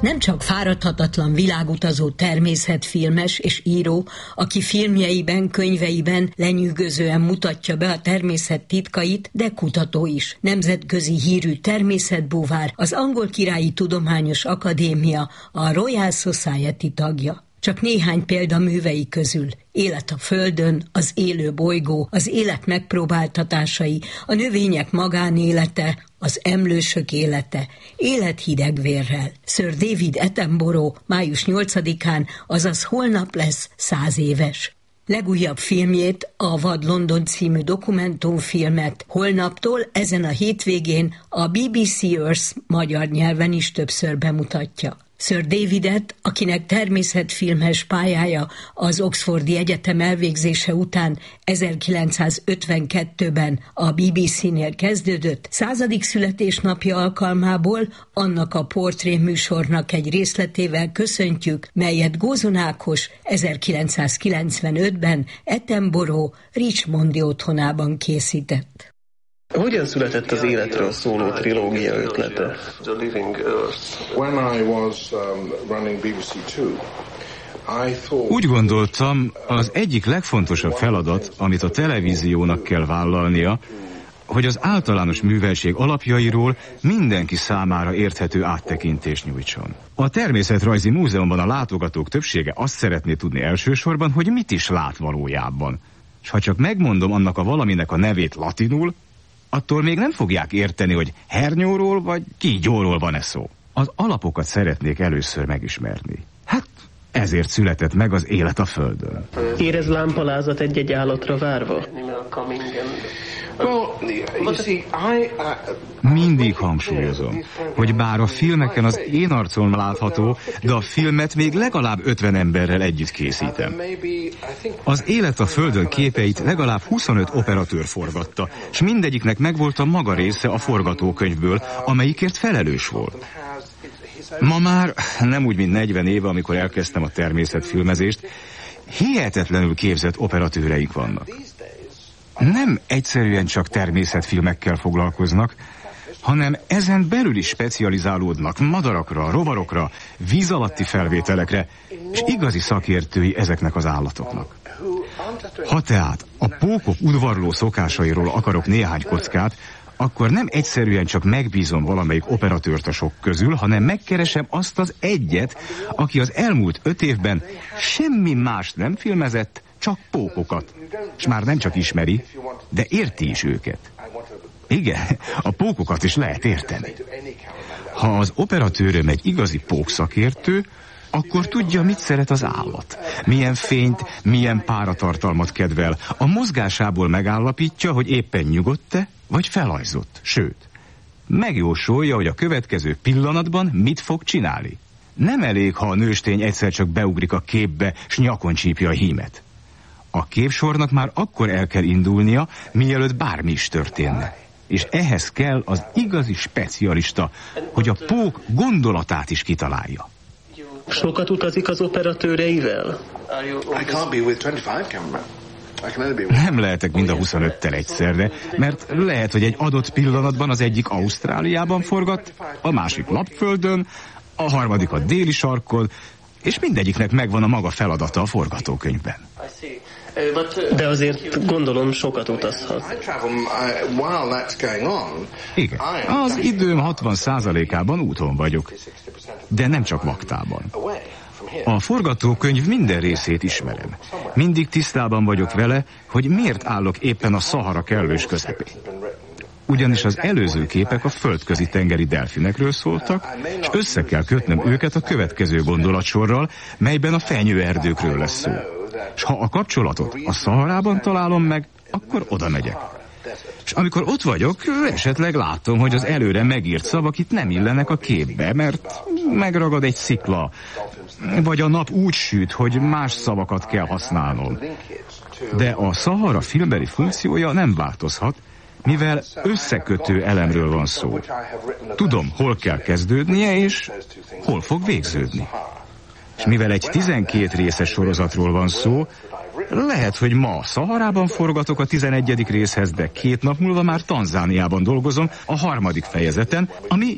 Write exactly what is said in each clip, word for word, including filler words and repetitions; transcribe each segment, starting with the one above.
Nem csak fáradhatatlan világutazó természetfilmes és író, aki filmjeiben, könyveiben lenyűgözően mutatja be a természet titkait, de kutató is. Nemzetközi hírű természetbúvár, az Angol Királyi Tudományos Akadémia, a Royal Society tagja. Csak néhány példa művei közül: Élet a Földön, Az élő bolygó, Az élet megpróbáltatásai, A növények magánélete, Az emlősök élete, Élet hidegvérrel. Sir David Attenborough május nyolcadikán, azaz holnap lesz száz éves. Legújabb filmjét, a Vad London című dokumentumfilmet holnaptól ezen a hétvégén a bé bé cé Earth magyar nyelven is többször bemutatja. Sir Davidet, akinek természetfilmes pályája az Oxfordi Egyetem elvégzése után ezerkilencszázötvenkettőben a bé bé cé-nél kezdődött, századik születésnapja alkalmából annak a portréműsornak egy részletével köszöntjük, melyet Gózon Ákos ezerkilencszázkilencvenötben Attenborough Richmondi otthonában készített. Hogyan született az életről szóló trilógia ötlete? Úgy gondoltam, az egyik legfontosabb feladat, amit a televíziónak kell vállalnia, hogy az általános műveltség alapjairól mindenki számára érthető áttekintést nyújtson. A Természetrajzi Múzeumban a látogatók többsége azt szeretné tudni elsősorban, hogy mit is lát valójában. És ha csak megmondom annak a valaminek a nevét latinul, attól még nem fogják érteni, hogy hernyóról vagy kígyóról van-e szó. Az alapokat szeretnék először megismerni. Hát, ezért született meg Az élet a Földön. Érez lámpalázat egy-egy állatra várva? Mindig hangsúlyozom, hogy bár a filmeken az én arcom látható, de a filmet még legalább ötven emberrel együtt készítem. Az Élet a Földön képeit legalább huszonöt operatőr forgatta, és mindegyiknek megvolt a maga része a forgatókönyvből, amelyikért felelős volt. Ma már, nem úgy, mint negyven éve, amikor elkezdtem a természetfilmezést, hihetetlenül képzett operatőreink vannak. Nem egyszerűen csak természetfilmekkel foglalkoznak, hanem ezen belül is specializálódnak madarakra, rovarokra, víz alatti felvételekre, és igazi szakértői ezeknek az állatoknak. Ha tehát a pókok udvarló szokásairól akarok néhány kockát, akkor nem egyszerűen csak megbízom valamelyik operatőrt a sok közül, hanem megkeresem azt az egyet, aki az elmúlt öt évben semmi mást nem filmezett, csak pókokat. És már nem csak ismeri, de érti is őket. Igen, a pókokat is lehet érteni. Ha az operatőröm egy igazi pókszakértő, akkor tudja, mit szeret az állat. Milyen fényt, milyen páratartalmat kedvel. A mozgásából megállapítja, hogy éppen nyugodt-e, vagy felajzott. Sőt, megjósolja, hogy a következő pillanatban mit fog csinálni. Nem elég, ha a nőstény egyszer csak beugrik a képbe, s nyakon csípja a hímet. A képsornak már akkor el kell indulnia, mielőtt bármi is történne. És ehhez kell az igazi specialista, hogy a pók gondolatát is kitalálja. Sokat utazik az operatőreivel? Nem lehetek mind a huszonöttel egyszerre, mert lehet, hogy egy adott pillanatban az egyik Ausztráliában forgat, a másik Lapföldön, a harmadik a déli sarkon, és mindegyiknek megvan a maga feladata a forgatókönyvben. De azért gondolom sokat utazhat. Igen, az időm hatvan százalékában úton vagyok, de nem csak vaktában. A forgatókönyv minden részét ismerem. Mindig tisztában vagyok vele, hogy miért állok éppen a Szahara kellős közepén. Ugyanis az előző képek a földközi tengeri delfinekről szóltak, és össze kell kötnöm őket a következő gondolatsorral, melyben a fenyőerdőkről lesz szó. És ha a kapcsolatot a Szaharában találom meg, akkor oda megyek. És amikor ott vagyok, esetleg látom, hogy az előre megírt szavak itt nem illenek a képbe, mert megragad egy szikla, vagy a nap úgy süt, hogy más szavakat kell használnom. De a Szahara filmbeli funkciója nem változhat, mivel összekötő elemről van szó. Tudom, hol kell kezdődnie, és hol fog végződni. És mivel egy tizenkét részes sorozatról van szó, lehet, hogy ma Szaharában forgatok a tizenegyedik részhez, de két nap múlva már Tanzániában dolgozom a harmadik fejezeten, ami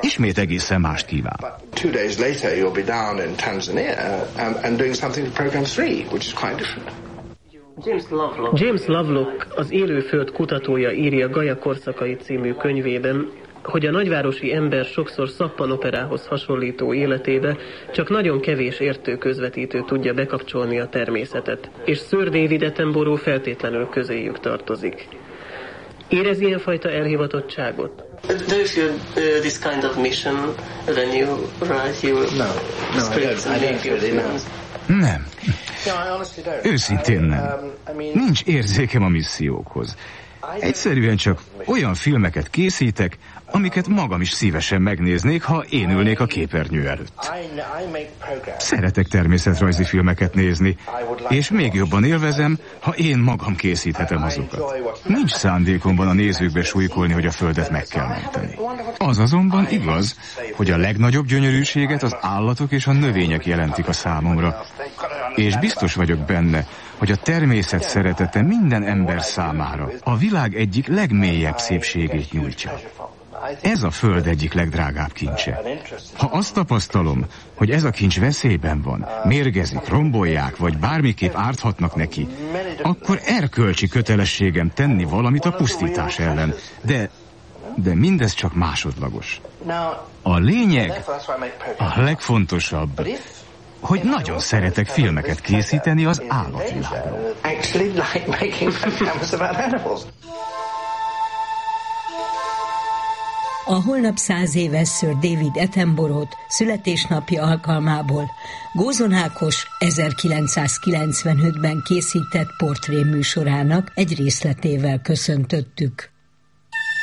ismét egészen mást kíván. Two days later you'll be down in Tanzania and doing something for program three, which is quite different. James Lovelock. James Lovelock, az élőföld kutatója írja Gaia korszakai című könyvében, hogy a nagyvárosi ember sokszor szappanoperához hasonlító életébe csak nagyon kevés értő közvetítő tudja bekapcsolni a természetet, és Sir David Attenborough feltétlenül közéjük tartozik. Érez ilyenfajta elhivatottságot? Do you feel uh, this kind of mission when you write your no, no, scripts and make your films? Nem. Őszintén nem. Nincs érzékem a missziókhoz. Egyszerűen csak olyan filmeket készítek, amiket magam is szívesen megnéznék, ha én ülnék a képernyő előtt. Szeretek természetrajzi filmeket nézni, és még jobban élvezem, ha én magam készíthetem azokat. Nincs szándékomban a nézőkbe súlykolni, hogy a Földet meg kell menteni. Az azonban igaz, hogy a legnagyobb gyönyörűséget az állatok és a növények jelentik a számomra. És biztos vagyok benne, hogy a természet szeretete minden ember számára a világ egyik legmélyebb szépségét nyújtja. Ez a Föld egyik legdrágább kincse. Ha azt tapasztalom, hogy ez a kincs veszélyben van, mérgezik, rombolják, vagy bármiképp árthatnak neki, akkor erkölcsi kötelességem tenni valamit a pusztítás ellen, de, de mindez csak másodlagos. A lényeg, a legfontosabb, hogy nagyon szeretek filmeket készíteni az állatvilágról. A holnap száz éves Sir David Attenborough születésnapja alkalmából Gózon Ákos ezerkilencszázkilencvenötben készített portréműsorának egy részletével köszöntöttük.